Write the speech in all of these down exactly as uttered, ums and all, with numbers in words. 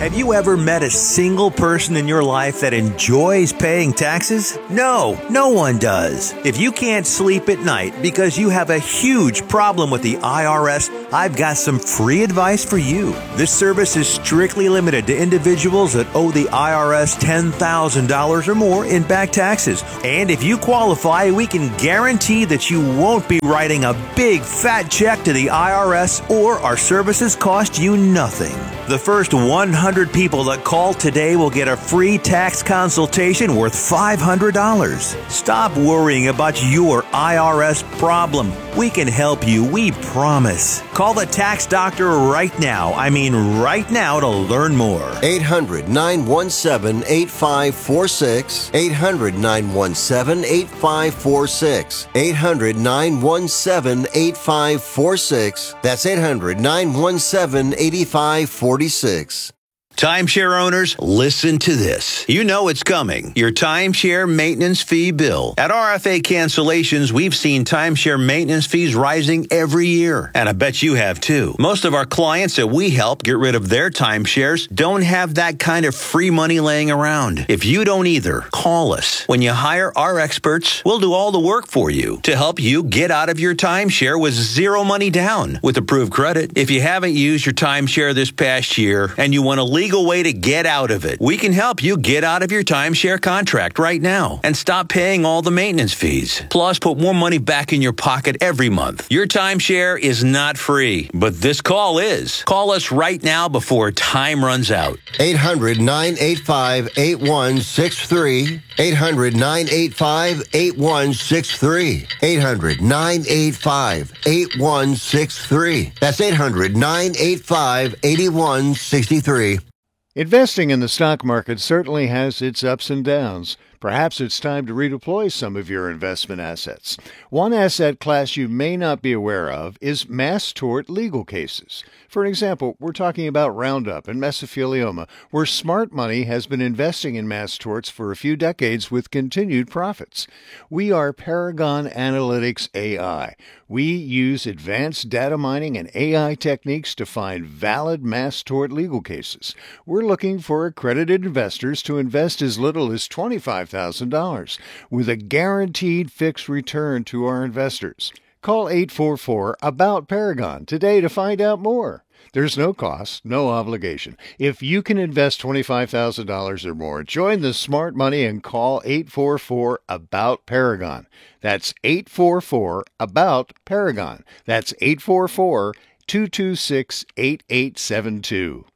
Have you ever met a single person in your life that enjoys paying taxes? No, no one does. If you can't sleep at night because you have a huge problem with the I R S, I've got some free advice for you. This service is strictly limited to individuals that owe the I R S ten thousand dollars or more in back taxes. And if you qualify, we can guarantee that you won't be writing a big fat check to the I R S, or our services cost you nothing. The first one hundred people that call today will get a free tax consultation worth five hundred dollars. Stop worrying about your I R S problem. We can help you, we promise. Call the tax doctor right now. I mean right now to learn more. eight hundred, nine one seven, eight five four six. eight hundred, nine one seven, eight five four six. eight hundred, nine one seven, eight five four six. That's eight hundred, nine one seven, eight five four six. Timeshare owners, listen to this. You know it's coming. Your timeshare maintenance fee bill. At R F A Cancellations, we've seen timeshare maintenance fees rising every year. And I bet you have too. Most of our clients that we help get rid of their timeshares don't have that kind of free money laying around. If you don't either, call us. When you hire our experts, we'll do all the work for you to help you get out of your timeshare with zero money down with approved credit. If you haven't used your timeshare this past year and you want to leave legal way to get out of it. We can help you get out of your timeshare contract right now and stop paying all the maintenance fees. Plus, put more money back in your pocket every month. Your timeshare is not free, but this call is. Call us right now before time runs out. eight hundred, nine eight five, eight one six three. eight hundred, nine eight five, eight one six three. eight hundred, nine eight five, eight one six three. That's eight hundred, nine eight five, eight one six three. Investing in the stock market certainly has its ups and downs. Perhaps it's time to redeploy some of your investment assets. One asset class you may not be aware of is mass tort legal cases. For example, we're talking about Roundup and mesothelioma, where smart money has been investing in mass torts for a few decades with continued profits. We are Paragon Analytics A I. We use advanced data mining and A I techniques to find valid mass tort legal cases. We're looking for accredited investors to invest as little as twenty-five thousand dollars with a guaranteed fixed return to our investors. Call eight four four, ABOUT Paragon today to find out more. There's no cost, no obligation. If you can invest twenty-five thousand dollars or more, join the smart money and call eight four four, ABOUT Paragon. That's eight four four, ABOUT Paragon. That's eight four four, two two six, eight eight seven two.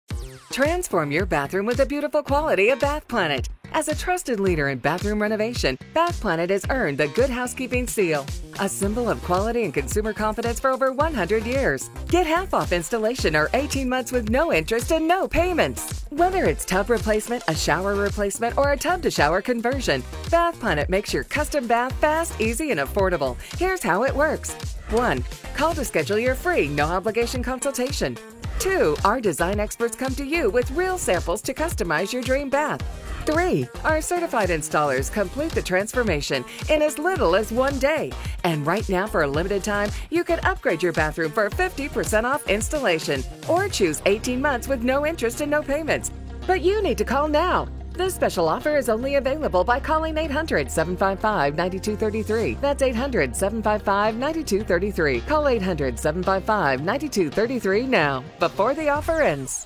Transform your bathroom with the beautiful quality of Bath Planet. As a trusted leader in bathroom renovation, Bath Planet has earned the Good Housekeeping seal, a symbol of quality and consumer confidence for over one hundred years. Get half off installation or eighteen months with no interest and no payments. Whether it's tub replacement, a shower replacement, or a tub-to-shower conversion, Bath Planet makes your custom bath fast, easy, and affordable. Here's how it works. one. Call to schedule your free, no-obligation consultation. two. Our design experts come to you with real samples to customize your dream bath. three. Our certified installers complete the transformation in as little as one day. And right now, for a limited time, you can upgrade your bathroom for fifty percent off installation or choose eighteen months with no interest and no payments. But you need to call now. This special offer is only available by calling eight hundred, seven five five, nine two three three. That's eight hundred, seven five five, nine two three three. Call eight hundred, seven five five, nine two three three now, before the offer ends.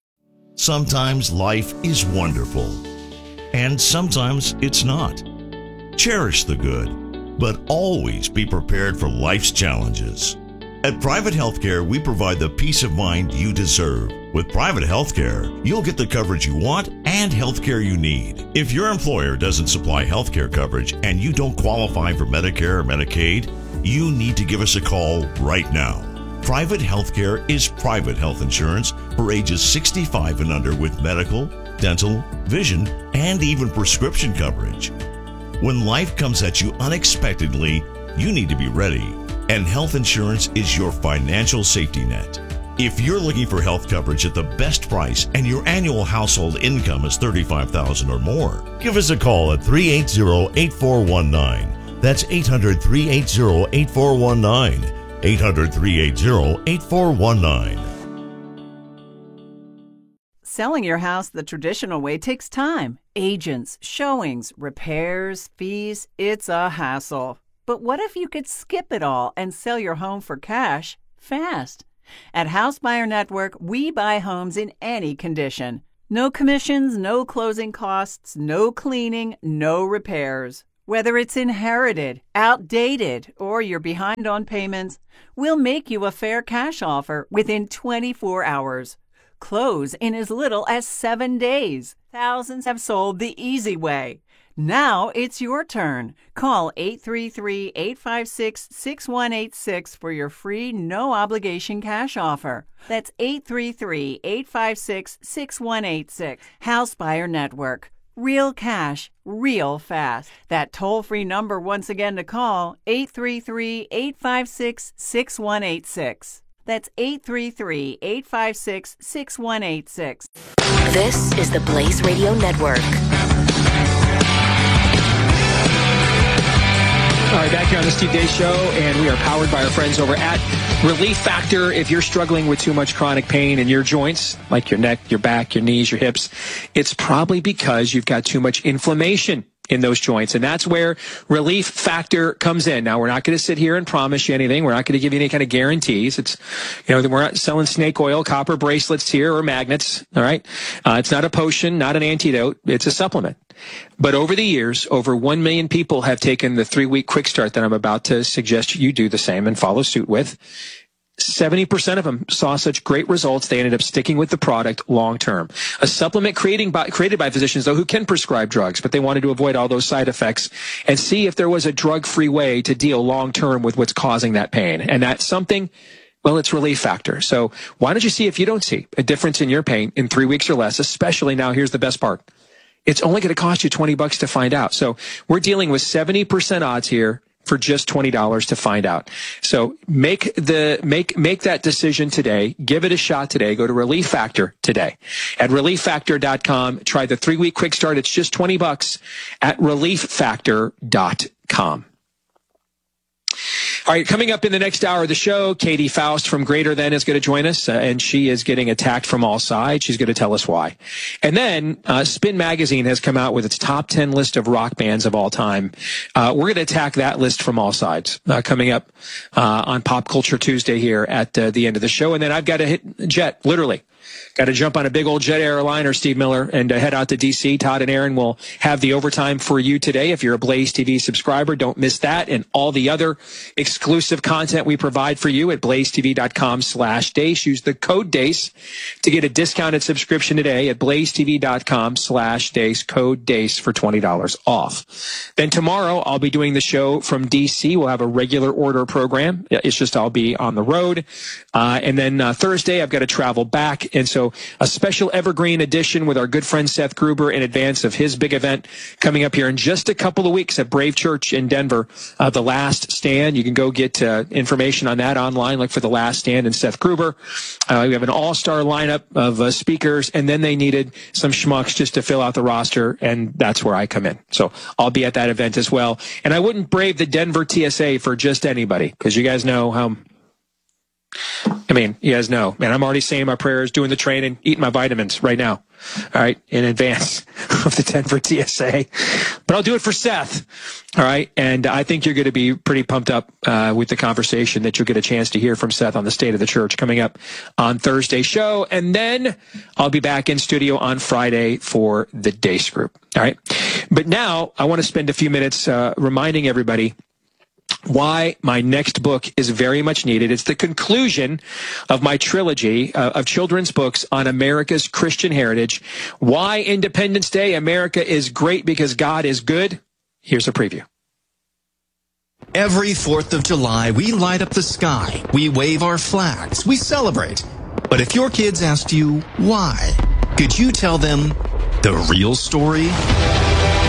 Sometimes life is wonderful, and sometimes it's not. Cherish the good, but always be prepared for life's challenges. At Private Healthcare, we provide the peace of mind you deserve. With Private Healthcare, you'll get the coverage you want and healthcare you need. If your employer doesn't supply healthcare coverage and you don't qualify for Medicare or Medicaid, you need to give us a call right now. Private Healthcare is private health insurance for ages sixty-five and under with medical, dental, vision, and even prescription coverage. When life comes at you unexpectedly, you need to be ready, and health insurance is your financial safety net. If you're looking for health coverage at the best price and your annual household income is thirty-five thousand dollars or more, give us a call at three eight zero, eight four one nine. That's eight hundred, three eight zero, eight four one nine. eight hundred, three eight zero, eight four one nine. Selling your house the traditional way takes time. Agents, showings, repairs, fees. It's a hassle. But what if you could skip it all and sell your home for cash fast? At House Buyer Network, we buy homes in any condition. No commissions, no closing costs, no cleaning, no repairs. Whether it's inherited, outdated, or you're behind on payments, we'll make you a fair cash offer within twenty-four hours. Close in as little as seven days. Thousands have sold the easy way. Now it's your turn. Call eight three three, eight five six, six one eight six for your free no-obligation cash offer. That's eight three three, eight five six, six one eight six. House Buyer Network. Real cash, real fast. That toll-free number once again to call, eight three three, eight five six, six one eight six. That's eight three three, eight five six, six one eight six. This is the Blaze Radio Network. All right, back here on the Steve Deace Show, and we are powered by our friends over at Relief Factor. If you're struggling with too much chronic pain in your joints, like your neck, your back, your knees, your hips, it's probably because you've got too much inflammation in those joints. And that's where Relief Factor comes in. Now, we're not going to sit here and promise you anything. We're not going to give you any kind of guarantees. It's, you know, we're not selling snake oil, copper bracelets here, or magnets. All right. Uh, it's not a potion, not an antidote. It's a supplement. But over the years, over one million people have taken the three-week quick start that I'm about to suggest you do the same and follow suit with. seventy percent of them saw such great results, they ended up sticking with the product long term. A supplement creating by, created by physicians, though, who can prescribe drugs, but they wanted to avoid all those side effects and see if there was a drug-free way to deal long term with what's causing that pain. And that's something, well, it's Relief Factor. So why don't you see if you don't see a difference in your pain in three weeks or less, especially now, here's the best part. It's only going to cost you twenty bucks to find out. So we're dealing with seventy percent odds here for just twenty dollars to find out. So make the, make, make that decision today. Give it a shot today. Go to Relief Factor today at relief factor dot com. Try the three week quick start. It's just twenty bucks at relief factor dot com. All right, coming up in the next hour of the show, Katie Faust from Greater Than is going to join us, uh, and she is getting attacked from all sides. She's going to tell us why. And then uh, Spin Magazine has come out with its top ten list of rock bands of all time. Uh, we're going to attack that list from all sides uh, coming up uh, on Pop Culture Tuesday here at uh, the end of the show. And then I've got to hit jet, literally. Got to jump on a big old jet airliner, Steve Miller, and uh, head out to D C. Todd and Aaron will have the overtime for you today. If you're a Blaze T V subscriber, don't miss that and all the other exclusive content we provide for you at blaze t v dot com slash Deace. Use the code Deace to get a discounted subscription today at blaze t v dot com slash Deace. Code Deace for twenty dollars off. Then tomorrow, I'll be doing the show from D C. We'll have a regular order program. It's just I'll be on the road. Uh, and then uh, Thursday, I've got to travel back. And so a special evergreen edition with our good friend Seth Gruber in advance of his big event coming up here in just a couple of weeks at Brave Church in Denver, uh, The Last Stand. You can go get uh, information on that online, look for The Last Stand and Seth Gruber. Uh, we have an all-star lineup of uh, speakers, and then they needed some schmucks just to fill out the roster, and that's where I come in. So I'll be at that event as well. And I wouldn't brave the Denver T S A for just anybody, because you guys know how... I mean, you guys know, man, I'm already saying my prayers, doing the training, eating my vitamins right now, all right, in advance of the Denver T S A. But I'll do it for Seth, all right? And I think you're going to be pretty pumped up uh, with the conversation that you'll get a chance to hear from Seth on the State of the Church coming up on Thursday's show. And then I'll be back in studio on Friday for the Deace Group, all right? But now I want to spend a few minutes uh, reminding everybody why my next book is very much needed. It's the conclusion of my trilogy uh, of children's books on America's Christian heritage. Why Independence Day, America is great because God is good. Here's a preview. Every fourth of July, we light up the sky. We wave our flags. We celebrate. But if your kids asked you why, could you tell them the real story?